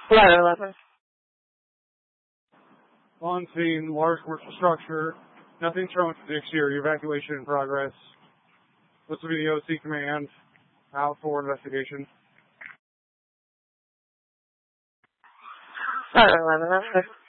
11. On scene, large commercial structure. Nothing's wrong with the exterior. Evacuation in progress. This will be the OC command. Out for investigation. 11.